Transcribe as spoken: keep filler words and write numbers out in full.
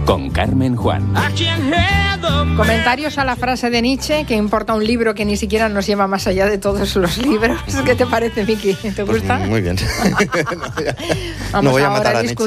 con Carmen Juan. Comentarios a la frase de Nietzsche, que importa un libro que ni siquiera nos lleva más allá de todos los libros. ¿Qué te parece, Miki? ¿Te gusta? Pues muy bien. Vamos no voy a ahora matar a a discutir.